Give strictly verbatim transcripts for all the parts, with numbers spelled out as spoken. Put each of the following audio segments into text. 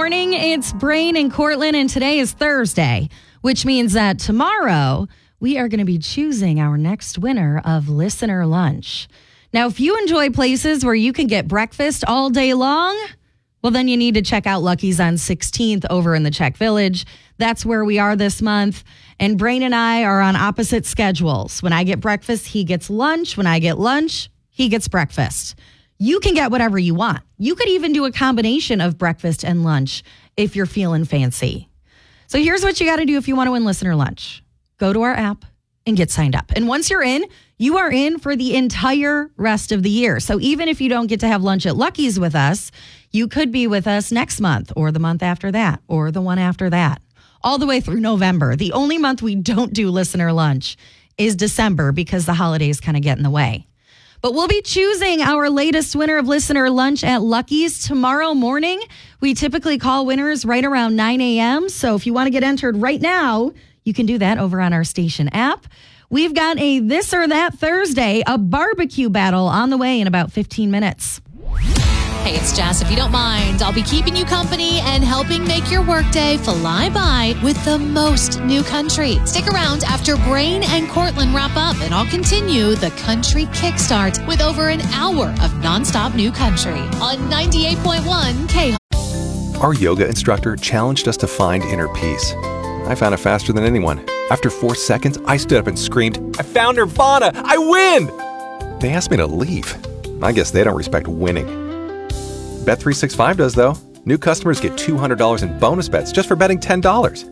morning. It's Brain and Cortland, and today is Thursday, which means that tomorrow we are going to be choosing our next winner of Listener Lunch. Now, if you enjoy places where you can get breakfast all day long, well, then you need to check out Lucky's on sixteenth over in the Czech Village. That's where we are this month. And Brain and I are on opposite schedules. When I get breakfast, he gets lunch. When I get lunch, he gets breakfast. You can get whatever you want. You could even do a combination of breakfast and lunch if you're feeling fancy. So here's what you got to do if you want to win Listener Lunch. Go to our app and get signed up. And once you're in, you are in for the entire rest of the year. So even if you don't get to have lunch at Lucky's with us, you could be with us next month or the month after that or the one after that, all the way through November. The only month we don't do Listener Lunch is December because the holidays kind of get in the way. But we'll be choosing our latest winner of Listener Lunch at Lucky's tomorrow morning. We typically call winners right around nine a.m. So if you want to get entered right now, you can do that over on our station app. We've got a This or That Thursday, a barbecue battle on the way in about fifteen minutes. Hey, it's Jess. If you don't mind, I'll be keeping you company and helping make your workday fly by with the most new country. Stick around after Brain and Cortland wrap up, and I'll continue the country kickstart with over an hour of nonstop new country on ninety-eight point one K. Our yoga instructor challenged us to find inner peace. I found it faster than anyone. After four seconds, I stood up and screamed, "I found Nirvana! I win!" They asked me to leave. I guess they don't respect winning. Bet three sixty-five does, though. New customers get two hundred dollars in bonus bets just for betting ten dollars.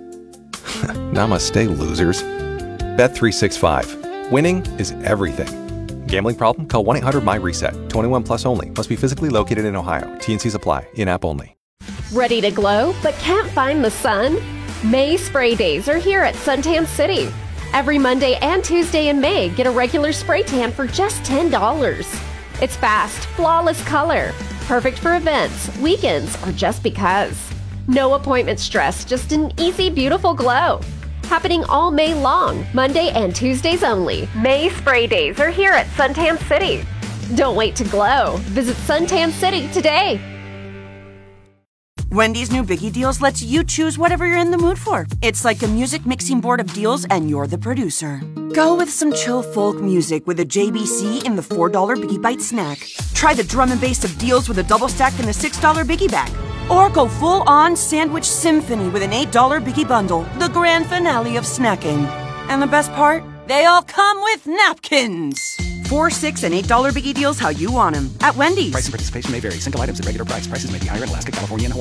Namaste, losers. Bet three sixty-five. Winning is everything. Gambling problem? Call one eight hundred my reset. twenty-one plus only. Must be physically located in Ohio. T N Cs apply. In-app only. Ready to glow but can't find the sun? May Spray Days are here at Suntan City. Every Monday and Tuesday in May, get a regular spray tan for just ten dollars. It's fast, flawless color. Perfect for events, weekends, or just because. No appointment stress, just an easy, beautiful glow. Happening all May long, Monday and Tuesdays only. May Spray Days are here at Suntan City. Don't wait to glow. Visit Suntan City today. Wendy's new Biggie Deals lets you choose whatever you're in the mood for. It's like a music mixing board of deals, and you're the producer. Go with some chill folk music with a J B C in the four dollar Biggie Bite snack. Try the drum and bass of deals with a double stack in the six dollar Biggie Bag. Or go full-on sandwich symphony with an eight dollar Biggie Bundle, the grand finale of snacking. And the best part? They all come with napkins. Four, six, and eight dollar Biggie Deals how you want them at Wendy's. Price and participation may vary. Single items at regular price. Prices may be higher in Alaska, California, and Hawaii.